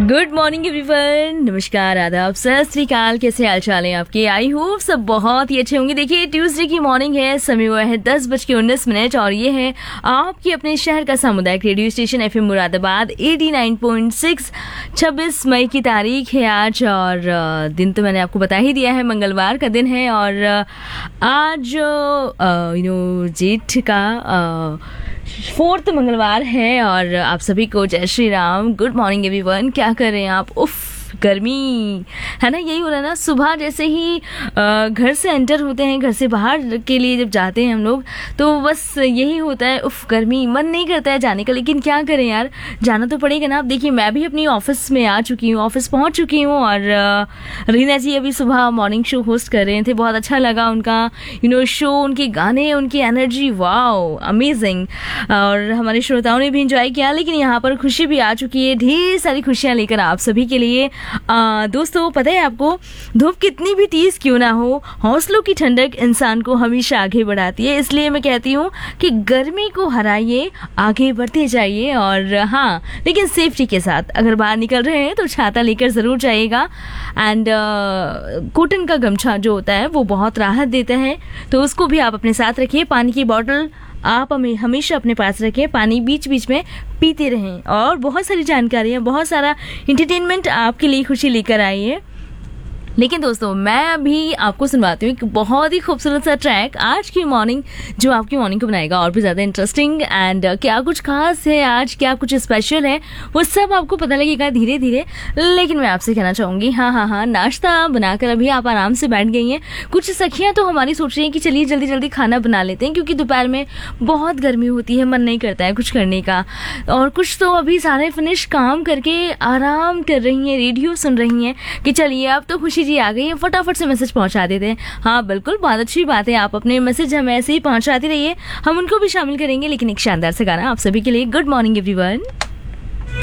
Good morning everyone, नमस्कार, आदाब, सत श्री अकाल। कैसे हाल चाल है आपके? आई होप सब बहुत ही अच्छे होंगे। देखिए, ट्यूसडे की मॉर्निंग है, समय हुआ है 10:19 और ये है आपके अपने शहर का सामुदायिक रेडियो स्टेशन एफएम मुरादाबाद 89.6। 26 मई की तारीख है आज और दिन तो मैंने आपको बता ही दिया है, मंगलवार का दिन है। और आज जेठ का 4th मंगलवार है और आप सभी को जय Shri Ram. Good morning everyone. क्या कर रहे हैं आप? उफ, गर्मी है ना, यही हो रहा है ना। सुबह जैसे ही घर से एंटर होते हैं, घर से बाहर के लिए जब जाते हैं हम लोग, तो बस यही होता है, उफ गर्मी, मन नहीं करता है जाने का। लेकिन क्या करें यार, जाना तो पड़ेगा ना। आप देखिए, मैं भी अपनी ऑफिस में आ चुकी हूँ, ऑफिस पहुँच चुकी हूँ। और रीना जी अभी सुबह मॉर्निंग शो होस्ट कर रहे थे, बहुत अच्छा लगा उनका शो, उनके गाने, उनकी एनर्जी, वाओ अमेजिंग। और हमारे श्रोताओं ने भी इंजॉय किया। लेकिन यहाँ पर खुशी भी आ चुकी है, ढेर सारी खुशियाँ लेकर आप सभी के लिए। दोस्तों, पता है आपको, धूप कितनी भी तेज क्यों ना हो, हौसलों की ठंडक इंसान को हमेशा आगे बढ़ाती है। इसलिए मैं कहती हूँ कि गर्मी को हराइए, आगे बढ़ते जाइए। और हाँ, लेकिन सेफ्टी के साथ अगर बाहर निकल रहे हैं तो छाता लेकर ज़रूर जाइएगा। एंड कॉटन का गमछा जो होता है वो बहुत राहत देता है, तो उसको भी आप अपने साथ रखिए। पानी की बॉटल आप हमेशा अपने पास रखें, पानी बीच बीच में पीते रहें। और बहुत सारी जानकारियाँ, बहुत सारा इंटरटेनमेंट आपके लिए खुशी लेकर आई है। लेकिन दोस्तों, मैं अभी आपको सुनवाती हूँ एक बहुत ही खूबसूरत सा ट्रैक आज की मॉर्निंग, जो आपकी मॉर्निंग को बनाएगा और भी ज़्यादा इंटरेस्टिंग। एंड क्या कुछ खास है आज, क्या कुछ स्पेशल है, वो सब आपको पता लगेगा धीरे धीरे। लेकिन मैं आपसे कहना चाहूँगी, हाँ, नाश्ता बनाकर अभी आप आराम से बैठ गई हैं। कुछ सखियाँ तो हमारी सोच रही हैं कि चलिए जल्दी जल्दी खाना बना लेते हैं, क्योंकि दोपहर में बहुत गर्मी होती है, मन नहीं करता है कुछ करने का। और कुछ तो अभी सारे फिनिश काम करके आराम कर रही हैं, रेडियो सुन रही हैं कि चलिए अब तो खुशी जी आ गई है, फटाफट से मैसेज पहुंचा देते हैं। हाँ बिल्कुल, बहुत अच्छी बात है, आप अपने मैसेज हमें ऐसे ही पहुंचाते रहिए, हम उनको भी शामिल करेंगे। लेकिन एक शानदार सा गाना आप सभी के लिए। Good morning everyone.